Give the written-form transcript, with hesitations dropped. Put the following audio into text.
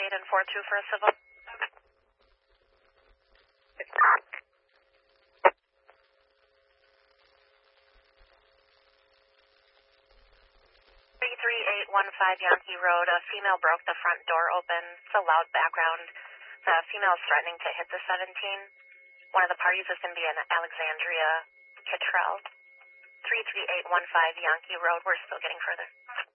338 and 42 for a civil. 33815 Yankee Road, a female broke the front door open. It's a loud background. The female is threatening to hit the 17. One of the parties is going to be in Alexandria Kittrell. 33815 Yankee Road. We're still getting further.